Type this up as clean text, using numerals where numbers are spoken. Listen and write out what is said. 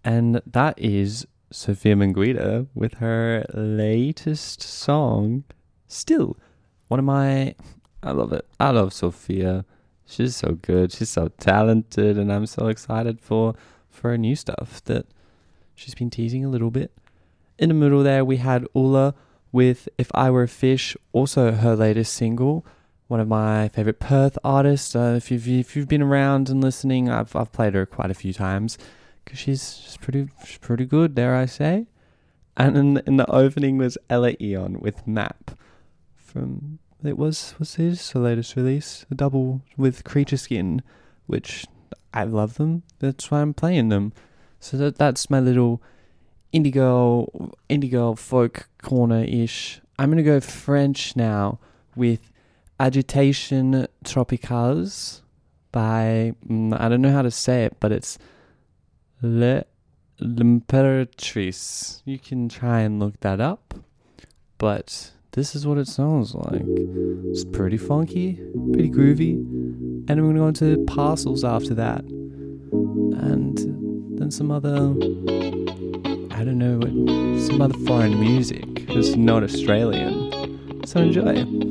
And that is Sophia Manguita with her latest song, Still. One of my... I love it. I love Sophia. She's so good. She's so talented, and I'm so excited for her new stuff that she's been teasing a little bit. In the middle there, we had Ula with If I Were a Fish, also her latest single. One of my favorite Perth artists. If you've been around and listening, I've played her quite a few times because she's pretty good, dare I say. And in the opening was Ella Eon with Map from was his latest release, a double with Creature Skin, which I love them. That's why I'm playing them. So that's my little indie girl folk corner-ish. I'm gonna go French now with Agitation Tropicales by I don't know how to say it, but it's L'Imperatrice. You can try and look that up, but this is what it sounds like. It's pretty funky, pretty groovy, and I'm going to go into Parcels after that, and then some other, I don't know, some other foreign music that's not Australian. So enjoy.